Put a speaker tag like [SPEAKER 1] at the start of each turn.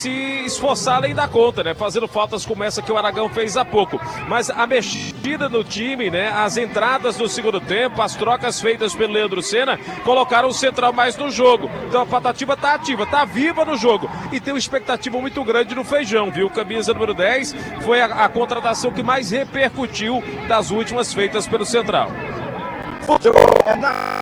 [SPEAKER 1] se esforçar além da conta, né? Fazendo faltas como essa que o Aragão fez há pouco. Mas a mexida no time, né? As entradas no segundo tempo, as trocas feitas pelo Leandro Senna, colocaram o Central mais no jogo. Então a Patativa tá ativa, tá viva no jogo. E tem uma expectativa muito grande no Feijão, viu? Camisa número 10 foi a contratação que mais repercutiu das últimas feitas pelo Central.